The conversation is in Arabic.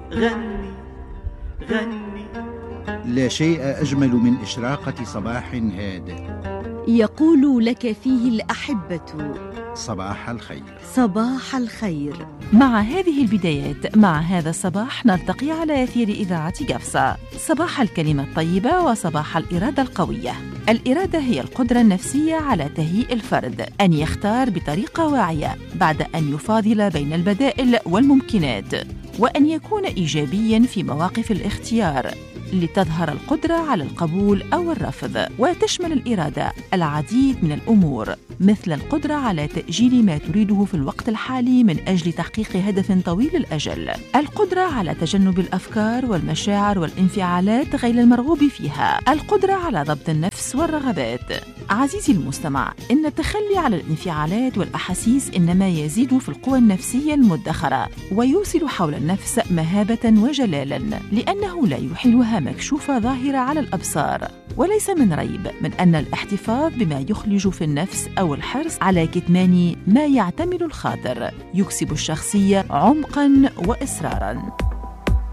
غني غني. لا شيء أجمل من إشراقة صباح هادئ يقول لك فيه الأحبة صباح الخير. صباح الخير. مع هذه البدايات، مع هذا الصباح نلتقي على أثير إذاعة قفصة. صباح الكلمة الطيبة وصباح الإرادة القوية. الإرادة هي القدرة النفسية على تهيئ الفرد أن يختار بطريقة واعية بعد أن يفاضل بين البدائل والممكنات، وأن يكون إيجابياً في مواقف الاختيار لتظهر القدرة على القبول أو الرفض. وتشمل الإرادة العديد من الأمور، مثل القدرة على تأجيل ما تريده في الوقت الحالي من أجل تحقيق هدف طويل الأجل، القدرة على تجنب الأفكار والمشاعر والانفعالات غير المرغوب فيها، القدرة على ضبط النفس والرغبات. عزيزي المستمع، إن التخلي على الانفعالات والأحاسيس إنما يزيد في القوى النفسية المدخرة ويوصل حول النفس مهابة وجلالا، لأنه لا يحيلها مكشوفة ظاهرة على الأبصار. وليس من ريب من أن الاحتفاظ بما يخلج في النفس أو الحرص على كتمان ما يعتمل الخاطر يكسب الشخصية عمقاً وإصراراً.